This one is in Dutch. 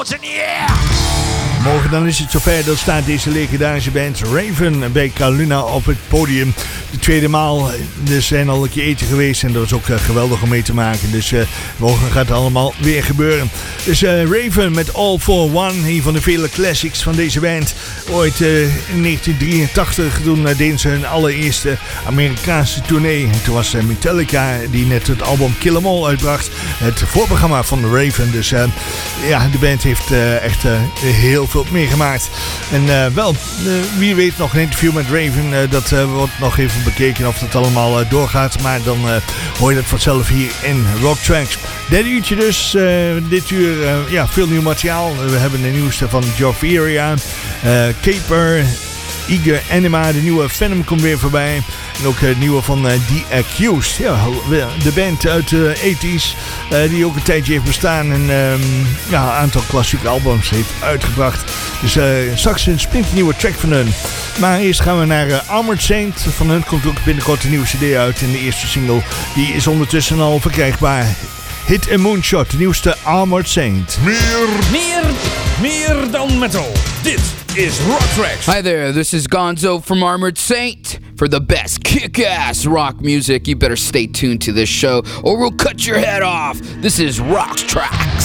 Morgen dan is het zover, dan staat deze legendarische band Raven bij Kaluna op het podium. De tweede maal, er zijn al een keer eten geweest en dat was ook geweldig om mee te maken. Dus morgen gaat het allemaal weer gebeuren. Dus Raven met All for One, een van de vele classics van deze band. Ooit in 1983, toen deden ze hun allereerste Amerikaanse tournee. En toen was Metallica die net het album Kill 'Em All uitbracht. Het voorprogramma van Raven. Dus ja, de band heeft echt heel veel meegemaakt. En wie weet nog een interview met Raven. Dat wordt nog even bekeken of dat allemaal doorgaat. Maar dan hoor je dat vanzelf hier in Rock Tracks. Derde uurtje dus. Dit uur veel nieuw materiaal. We hebben de nieuwste van Joveria, Caper, Eager Anima. De nieuwe Venom komt weer voorbij. En ook het nieuwe van The Accused. Ja, de band uit de 80s. Die ook een tijdje heeft bestaan. En een aantal klassieke albums heeft uitgebracht. Dus straks een splinternieuwe track van hun. Maar eerst gaan we naar Armored Saint. Van hun komt ook binnenkort een nieuwe cd uit. En de eerste single die is ondertussen al verkrijgbaar. Hit a Moonshot, de nieuwste Armored Saint. Meer dan metal. Dit is Rock Tracks. Hi there, this is Gonzo from Armored Saint. For the best kick-ass rock music, you better stay tuned to this show or we'll cut your head off. This is Rock Tracks.